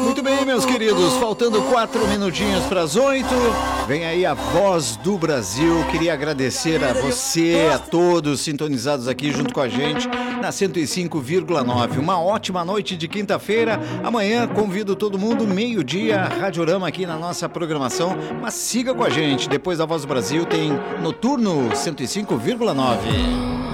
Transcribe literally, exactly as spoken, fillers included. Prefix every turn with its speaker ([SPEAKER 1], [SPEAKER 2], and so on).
[SPEAKER 1] Muito bem, meus queridos, faltando quatro minutinhos para as oito, vem aí a Voz do Brasil. Queria agradecer a você, a todos sintonizados aqui junto com a gente na cento e cinco vírgula nove. Uma ótima noite de quinta-feira. Amanhã convido todo mundo, meio-dia, Radiorama aqui na nossa programação. Mas siga com a gente, depois da Voz do Brasil tem Noturno cento e cinco vírgula nove.